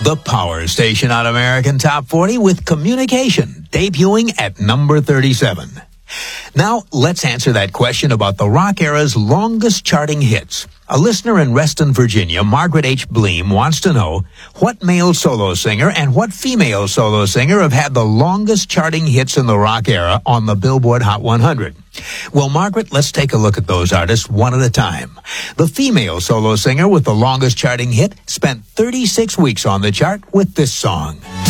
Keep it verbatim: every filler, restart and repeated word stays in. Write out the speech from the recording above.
The Power Station on American Top forty with Communication, debuting at number thirty-seven. Now, let's answer that question about the rock era's longest charting hits. A listener in Reston, Virginia, Margaret H. Bleem, wants to know what male solo singer and what female solo singer have had the longest charting hits in the rock era on the Billboard Hot one hundred. Well, Margaret, let's take a look at those artists one at a time. The female solo singer with the longest charting hit spent thirty-six weeks on the chart with this song.